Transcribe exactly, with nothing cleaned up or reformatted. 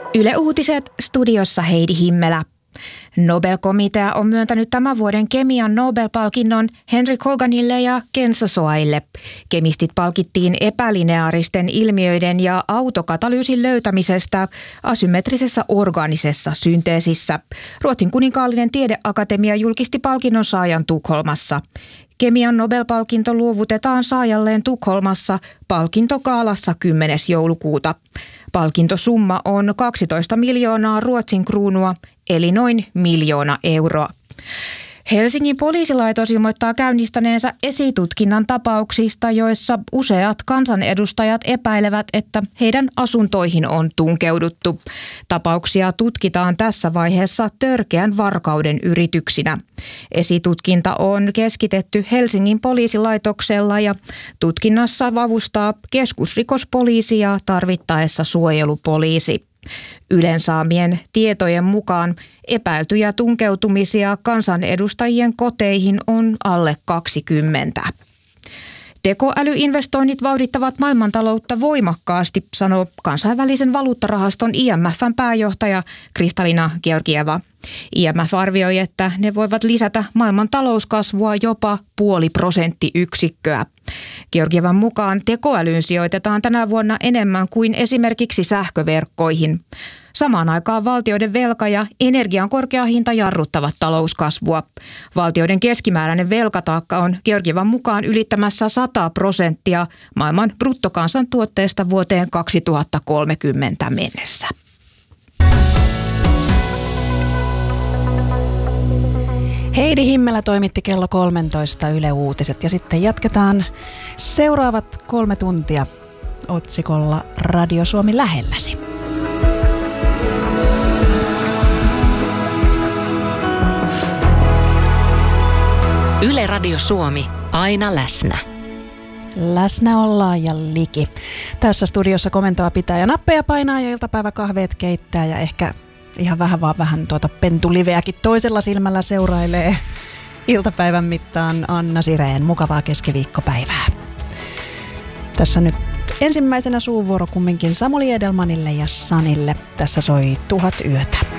Yle Uutiset, studiossa Heidi Himmelä. Nobel-komitea on myöntänyt tämän vuoden kemian Nobel-palkinnon Henry Koganille ja Ken Sosoaille. Kemistit palkittiin epälineaaristen ilmiöiden ja autokatalyysin löytämisestä asymmetrisessä orgaanisessa synteesissä. Ruotsin kuninkaallinen tiedeakatemia julkisti palkinnon saajan Tukholmassa. Kemian Nobel-palkinto luovutetaan saajalleen Tukholmassa palkintokaalassa kymmenes joulukuuta. Palkintosumma on kaksitoista miljoonaa Ruotsin kruunua, eli noin miljoona euroa. Helsingin poliisilaitos ilmoittaa käynnistäneensä esitutkinnan tapauksista, joissa useat kansanedustajat epäilevät, että heidän asuntoihin on tunkeuduttu. Tapauksia tutkitaan tässä vaiheessa törkeän varkauden yrityksinä. Esitutkinta on keskitetty Helsingin poliisilaitoksella ja tutkinnassa avustaa keskusrikospoliisi ja tarvittaessa suojelupoliisi. Ylen saamien tietojen mukaan epäiltyjä tunkeutumisia kansanedustajien koteihin on alle kaksikymmentä. Tekoälyinvestoinnit vauhdittavat maailmantaloutta voimakkaasti, sanoo kansainvälisen valuuttarahaston I M F:n pääjohtaja Kristalina Georgieva. I M F arvioi, että ne voivat lisätä maailman talouskasvua jopa puoli prosenttiyksikköä. Georgievan mukaan tekoälyyn sijoitetaan tänä vuonna enemmän kuin esimerkiksi sähköverkkoihin. Samaan aikaan valtioiden velka ja energian korkea hinta jarruttavat talouskasvua. Valtioiden keskimääräinen velkataakka on Georgievan mukaan ylittämässä sata prosenttia maailman bruttokansantuotteesta vuoteen kaksituhattakolmekymmentä mennessä. Heidi Himmelä toimitti kello kolmetoista Yle Uutiset ja sitten jatketaan seuraavat kolme tuntia otsikolla Radio Suomi lähelläsi. Yle Radio Suomi, aina läsnä. Läsnä ollaan ja liki. Tässä studiossa komentoa pitää ja nappeja painaa ja iltapäiväkahveet keittää ja ehkä ihan vähän vaan vähän tuota pentuliveäkin toisella silmällä seurailee iltapäivän mittaan Anna Sireen. Mukavaa keskiviikkopäivää. Tässä nyt ensimmäisenä suuvuoro kumminkin Samuli Edelmanille ja Sanille. Tässä soi Tuhat yötä.